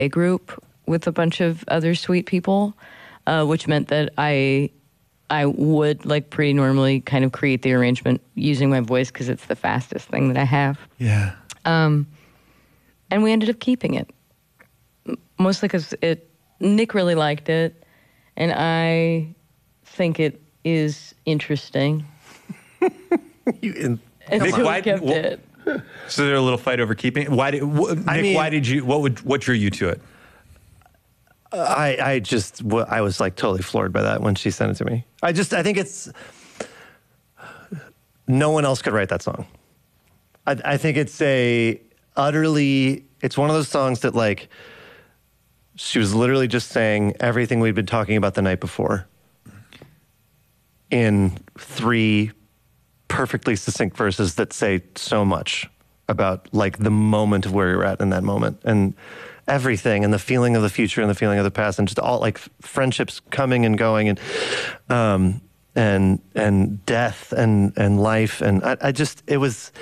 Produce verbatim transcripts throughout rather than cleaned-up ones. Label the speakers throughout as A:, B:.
A: a group with a bunch of other sweet people, uh, which meant that I I would like pretty normally kind of create the arrangement using my voice because it's the fastest thing that I have.
B: Yeah.
A: Um, and we ended up keeping it, mostly because it Nick really liked it, and I think it is interesting.
C: you in,
A: and
B: Nick,
A: so
B: why-
A: we kept
B: wh-
A: it.
B: So there a little fight over keeping. Why did wh- Nick?
C: I mean-
B: why did you? What would? What drew you to it?
C: I, I just, I was like totally floored by that when she sent it to me. I just, I think it's, no one else could write that song. I, I think it's a utterly, it's one of those songs that like, she was literally just saying everything we'd been talking about the night before in three perfectly succinct verses that say so much about like the moment of where you're at in that moment. And everything, and the feeling of the future and the feeling of the past, and just all like friendships coming and going, and um, and and death and and life, and I, I just it was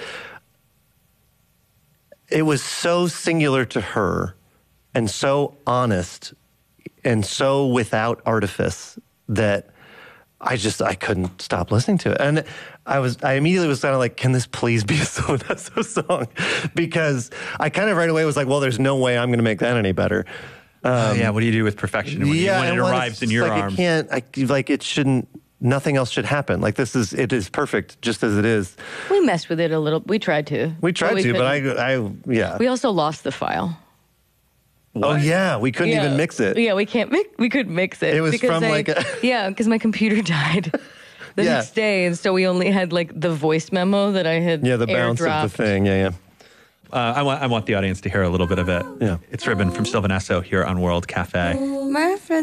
C: it was so singular to her, and so honest, and so without artifice that I just I couldn't stop listening to it, and I was I immediately was kind of like, can this please be a So Not So song? Because I kind of right away was like, well, there's no way I'm going to make that any better.
B: Um, yeah. What do you do with perfection when,
C: yeah,
B: you, when it
C: and when
B: arrives
C: it's
B: in your
C: like
B: arms?
C: It can't. I, like it shouldn't. Nothing else should happen. Like this is it is perfect just as it is.
A: We messed with it a little. We tried to.
C: We tried
A: we
C: to, but
A: couldn't.
C: I I yeah.
A: We also lost the file.
C: Oh yeah, we couldn't
A: Yeah.
C: even mix it.
A: Yeah, we can't. Make, we could mix it.
C: It was
A: because
C: from
A: I-
C: like a-
A: yeah, because my computer died the
C: Yeah.
A: next day, and so we only had like the voice memo that I had.
C: Yeah, the bounce
A: airdropped.
C: of the thing. Yeah, yeah.
B: Uh, I want. I want the audience to hear a little bit of it.
C: Yeah.
B: It's Ribbon from Sylvan Esso here on World Cafe.
D: My friend